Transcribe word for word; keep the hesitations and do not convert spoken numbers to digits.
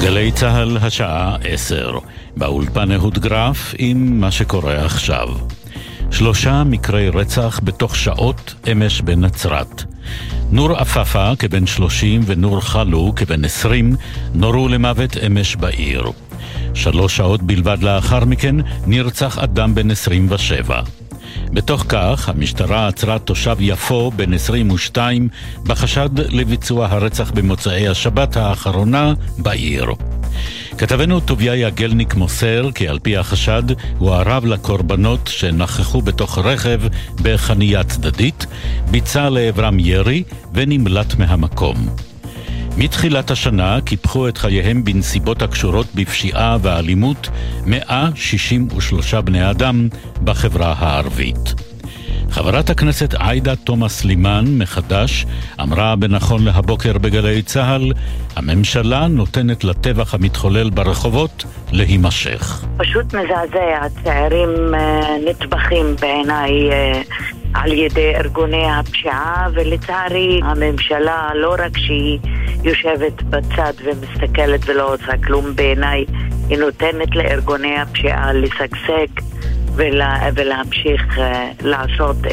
גלי צהל השעה עשר, באולפן אהוד גרף עם מה שקורה עכשיו. שלושה מקרי רצח בתוך שעות אמש בנצרת. נור אפפה כבן שלושים ונור חלו כבן עשרים נורו למוות אמש בעיר. שלוש שעות בלבד לאחר מכן נרצח אדם בן עשרים ושבע. בתוך כך, המשטרה עצרה תושב יפו בן עשרים ושתיים בחשד לביצוע הרצח במוצאי השבת האחרונה בעיר. כתבנו טוביה יגלניק מוסר כי על פי החשד הוא ערב לקורבנות שנכחו בתוך רכב בחנייה צדדית, ביצע לעברם ירי ונמלט מהמקום. מתחילת השנה קיפחו את חייהם בנסיבות הקשורות בפשיעה ואלימות מאה שישים ושלושה בני אדם בחברה הערבית. חברת הכנסת עאידה תומא סלימאן מחדש אמרה בנכון להבוקר בגלי צהל, הממשלה נותנת לטבח המתחולל ברחובות להימשך. פשוט מזעזע, הצעירים נטבחים בעיניי על ידי ארגוני הפשיעה, ולצערי הממשלה לא רק שהיא יושבת בצד ומסתכלת ולא עושה כלום, בעיניי היא נותנת לארגוני הפשיעה לשגשג ולה, ולהמשיך לעשות